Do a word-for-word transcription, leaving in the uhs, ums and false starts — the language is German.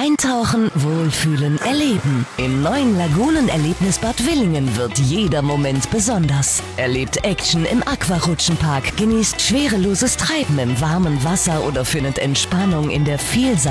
Eintauchen, wohlfühlen, erleben. Im neuen Lagunenerlebnisbad Willingen wird jeder Moment besonders. Erlebt Action im Aquarutschenpark, genießt schwereloses Treiben im warmen Wasser oder findet Entspannung in der vielseitigen